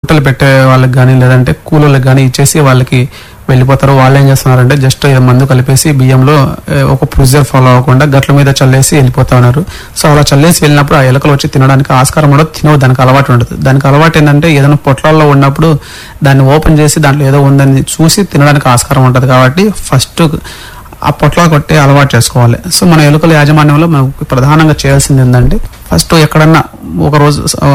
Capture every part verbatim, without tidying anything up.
బుట్టలు పెట్టే వాళ్ళకి కానీ లేదంటే కూలీలకు కానీ ఇచ్చేసి వాళ్ళకి వెళ్ళిపోతారు. వాళ్ళు ఏం చేస్తున్నారంటే జస్ట్ మందు కలిపేసి బియ్యంలో ఒక ప్రొసీజర్ ఫాలో అవ్వకుండా గట్ల మీద చల్లేసి వెళ్ళిపోతా ఉన్నారు. సో అలా చల్లేసి వెళ్ళినప్పుడు ఆ ఎలుకలు వచ్చి తినడానికి ఆస్కారం ఉండదు, తినవు, దానికి అలవాటు ఉండదు. దానికి అలవాటు ఏంటంటే ఏదైనా పొట్లాల్లో ఉన్నప్పుడు దాన్ని ఓపెన్ చేసి దాంట్లో ఏదో ఉందని చూసి తినడానికి ఆస్కారం ఉంటుంది. కాబట్టి ఫస్ట్ ఆ పొట్లా కొట్టే అలవాటు చేసుకోవాలి. సో మన ఎలుకల యాజమాన్యంలో మనం ప్రధానంగా చేయాల్సింది ఏంటంటే ఫస్ట్ ఎక్కడన్నా ఒక రోజు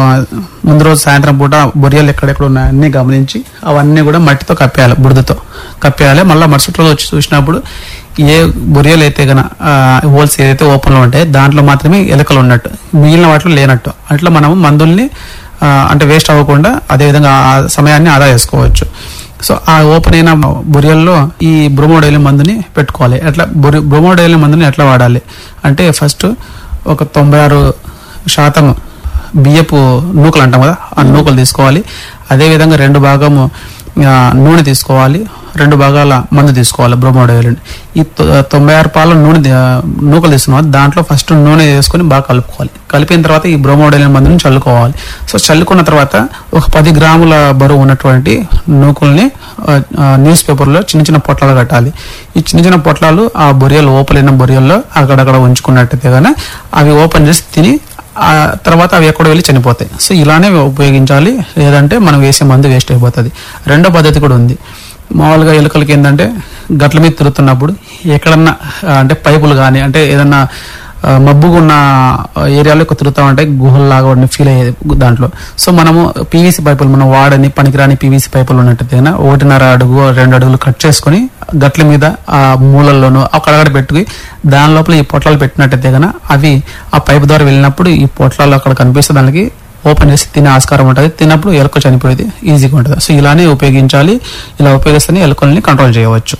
ముందు రోజు సాయంత్రం పూట బొరియలు ఎక్కడెక్కడ ఉన్నాయో అన్ని గమనించి అవన్నీ కూడా మట్టితో కప్పేయాలి, బురదతో కప్పేయాలి. మళ్ళీ మరుసటి రోజు వచ్చి చూసినప్పుడు ఏ బొరియలు అయితే గన హోల్స్ ఏదైతే ఓపెన్లో ఉంటాయో దాంట్లో మాత్రమే ఎలుకలు ఉన్నట్టు, మిగిలిన వాటిలో లేనట్టు. అట్లా మనము మందుల్ని అంటే వేస్ట్ అవ్వకుండా అదేవిధంగా ఆ సమయాన్ని ఆదా చేసుకోవచ్చు. సో ఆ ఓపెన్ అయిన బొరియల్లో ఈ బ్రోమోడైలియం మందుని పెట్టుకోవాలి. ఎట్లా బొరి బ్రోమోడైలియం మందుని ఎట్లా వాడాలి అంటే ఫస్ట్ ఒక తొంభై ఆరు శాతం బియ్యపు నూకలు అంటాం కదా, ఆ నూకలు తీసుకోవాలి. అదేవిధంగా రెండు భాగము నూనె తీసుకోవాలి, రెండు భాగాల మందు తీసుకోవాలి బ్రోమోడైలియం. ఈ తొంభై ఆరు పాల నూనె నూకలు తీసుకున్నాం, దాంట్లో ఫస్ట్ నూనె వేసుకొని బాగా కలుపుకోవాలి. కలిపిన తర్వాత ఈ బ్రోమోడైలియం మందుని చల్లుకోవాలి. సో చల్లుకున్న తర్వాత ఒక పది గ్రాముల బరువు ఉన్నటువంటి నూకల్ని న్యూస్ పేపర్లో చిన్న చిన్న పొట్లాలు కట్టాలి. ఈ చిన్న చిన్న పొట్లాలు ఆ బొరియలు ఓపెన్ అయిన బొరియల్లో అక్కడక్కడ ఉంచుకున్నట్టయితే కానీ అవి ఓపెన్ చేసి తిని ఆ తర్వాత అవి ఎక్కడ వెళ్ళి చనిపోతాయి. సో ఇలానే ఉపయోగించాలి, లేదంటే మనం వేసే మందు వేస్ట్ అయిపోతుంది. రెండో పద్ధతి కూడా ఉంది. మామూలుగా ఎలుకలకి ఏంటంటే గట్ల మీద తిరుగుతున్నప్పుడు ఎక్కడన్నా అంటే పైపులు కానీ అంటే ఏదన్నా మబ్బుగా ఉన్న ఏరియాలో తిరుగుతా ఉంటాయి, గుహల్లాగా ఫీల్ అయ్యేది దాంట్లో. సో మనము పీవీసీ పైపులు మనం వాడని పనికిరాని పీవీసీ పైపులు ఉన్నట్టయితే ఒకటిన్నర అడుగు రెండు అడుగులు కట్ చేసుకుని గట్ల మీద ఆ మూలల్లోనూ అక్కడక్కడ పెట్టుకుని దాని లోపల ఈ పొట్లాలు పెట్టినట్టయితే కనుక అవి ఆ పైపు ద్వారా వెళ్ళినప్పుడు ఈ పొట్లాలు అక్కడ కనిపిస్తే దానికి ఓపెన్ చేసి తినే ఆస్కారం ఉంటుంది. తిన్నప్పుడు ఎలుక చనిపోయేది ఈజీగా ఉంటుంది. సో ఇలానే ఉపయోగించాలి. ఇలా ఉపయోగిస్తేనే ఎలుకల్ని కంట్రోల్ చేయవచ్చు.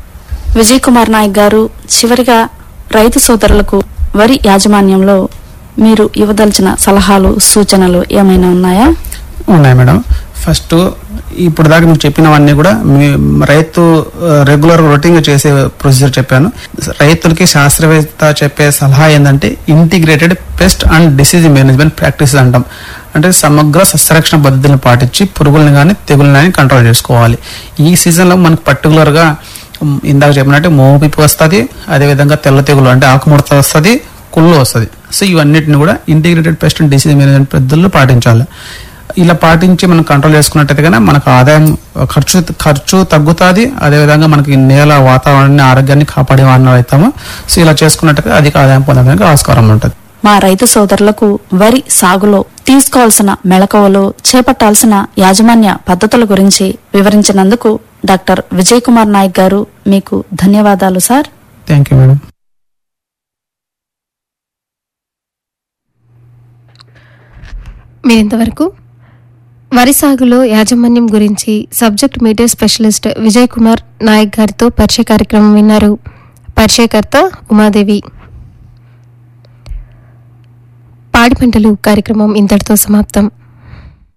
విజయ్ కుమార్ నాయక్ గారు, చివరిగా రైతు సోదరులకు వరి యాజమాన్యంలో మీరు ఇవ్వదలిచిన సలహాలు సూచనలు ఏమైనా ఉన్నాయా? ఉన్నాయి మేడం. ఫస్ట్ ఇప్పుడు దాకా మీరు చెప్పినవన్నీ కూడా రైతు రెగ్యులర్ రొటీన్ గా చేసే ప్రొసీజర్ చెప్పాను. రైతులకి శాస్త్రవేత్త చెప్పే సలహా ఏంటంటే integrated pest and disease management practice అంటాం. అంటే సమగ్ర సస్యరక్షణ పద్ధతులను పాటించి పురుగులను కానీ తెగులను కానీ కంట్రోల్ చేసుకోవాలి. ఈ సీజన్ లో మనకు పర్టికులర్ గా ఇందాక చెప్పినట్టు మోపిపు వస్తుంది, అదేవిధంగా తెల్ల తెగులు అంటే ఆకుముడత వస్తుంది, కుళ్ళు వస్తుంది. సో ఇవన్నిటిని కూడా integrated pest and disease management పద్ధతుల్లో పాటించాలి. ఇలా పాటించి మనం కంట్రోల్ చేసుకున్నట్టయితే కనుక మనకు ఆదాయం ఖర్చు ఖర్చు తగ్గుతుంది. అదేవిధంగా మనకి నేల వాతావరణాన్ని ఆరోగ్యాన్ని కాపాడే వాహనాలు అవుతాము. సో ఇలా చేసుకున్నట్టయితే అధిక ఆదాయం పొందడానికి ఆస్కారం ఉంటుంది. మా రైతు సోదరులకు వరి సాగులో తీసుకోవాల్సిన మెళకువలు, చేపట్టాల్సిన యాజమాన్య పద్ధతుల గురించి వివరించినందుకు డాక్టర్ విజయ్ కుమార్ నాయక్ గారు మీకు ధన్యవాదాలు సార్. Thank you madam. మీరింతవరకు వరి సాగులో యాజమాన్యం గురించి subject media specialist Vijay Kumar Naik గారితో పరిచయ కార్యక్రమం విన్నారు. పరిచయకర్త ఉమాదేవి. పాడి పంటలు కార్యక్రమం ఇంతటితో సమాప్తం.